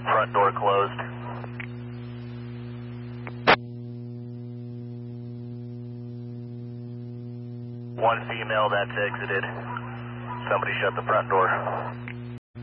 Front door closed. One female that's exited. Somebody shut the front door.